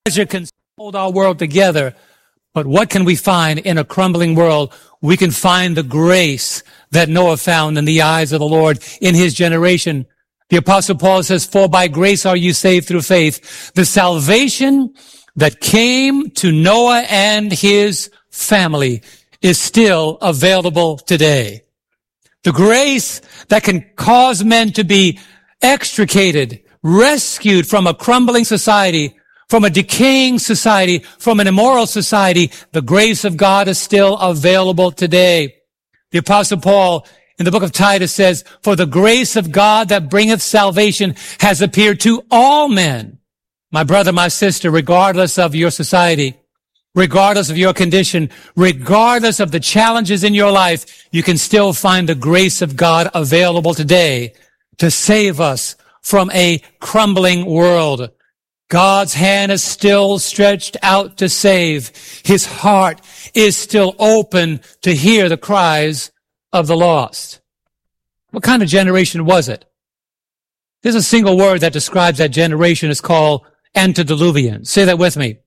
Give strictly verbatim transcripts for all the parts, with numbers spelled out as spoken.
Treasure can hold our world together, but what can we find in a crumbling world? We can find the grace that Noah found in the eyes of the Lord in his generation. The Apostle Paul says, "For by grace are you saved through faith." The salvation that came to Noah and his family is still available today. The grace that can cause men to be extricated, rescued from a crumbling society, from a decaying society, from an immoral society, the grace of God is still available today. The Apostle Paul in the book of Titus says, "For the grace of God that bringeth salvation has appeared to all men." My brother, my sister, regardless of your society, regardless of your condition, regardless of the challenges in your life, you can still find the grace of God available today to save us from a crumbling world. God's hand is still stretched out to save. His heart is still open to hear the cries of the lost. What kind of generation was it? There's a single word that describes that generation. It's called antediluvians. Say that with me.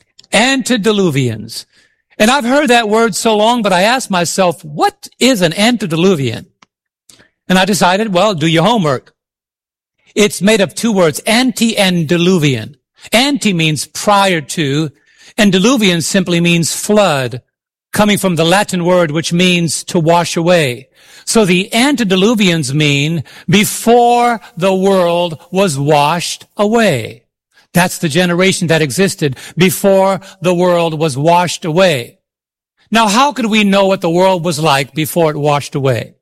Antediluvians. And I've heard that word so long, but I asked myself, what is an antediluvian? And I decided, well, do your homework. It's made of two words, ante and diluvian. Ante means prior to, and diluvian simply means flood, coming from the Latin word which means to wash away. So the antediluvians mean before the world was washed away. That's the generation that existed before the world was washed away. Now, how could we know what the world was like before it washed away?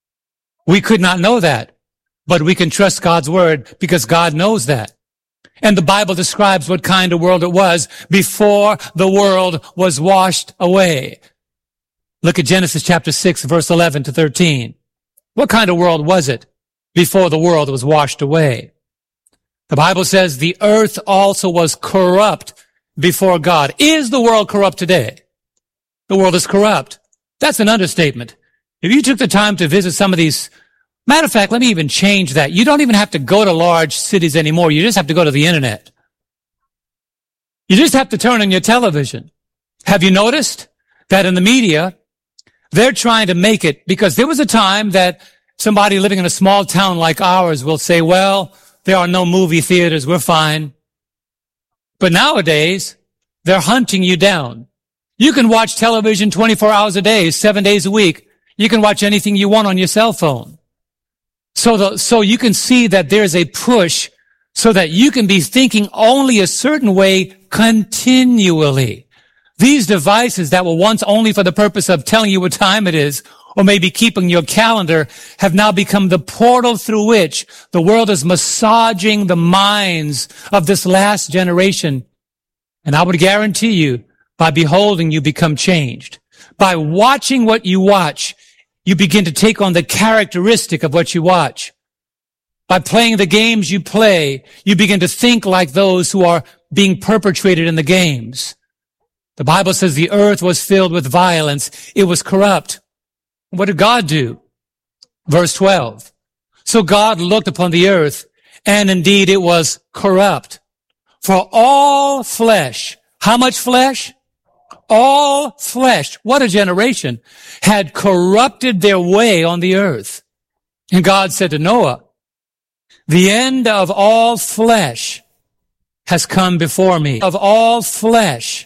We could not know that, but we can trust God's word because God knows that. And the Bible describes what kind of world it was before the world was washed away. Look at Genesis chapter six, verse eleven to thirteen. What kind of world was it before the world was washed away? The Bible says the earth also was corrupt before God. Is the world corrupt today? The world is corrupt. That's an understatement. If you took the time to visit some of these, matter of fact, let me even change that. You don't even have to go to large cities anymore. You just have to go to the internet. You just have to turn on your television. Have you noticed that in the media, they're trying to make it, because there was a time that somebody living in a small town like ours will say, well, there are no movie theaters, we're fine. But nowadays, they're hunting you down. You can watch television twenty-four hours a day, seven days a week. You can watch anything you want on your cell phone. So the, so you can see that there's a push so that you can be thinking only a certain way continually. These devices that were once only for the purpose of telling you what time it is, or maybe keeping your calendar, have now become the portal through which the world is massaging the minds of this last generation. And I would guarantee you, by beholding, you become changed. By watching what you watch, you begin to take on the characteristic of what you watch. By playing the games you play, you begin to think like those who are being perpetrated in the games. The Bible says the earth was filled with violence. It was corrupt. What did God do? Verse twelve. So God looked upon the earth, and indeed it was corrupt. For all flesh, how much flesh? All flesh, what a generation, had corrupted their way on the earth. And God said to Noah, the end of all flesh has come before me. Of all flesh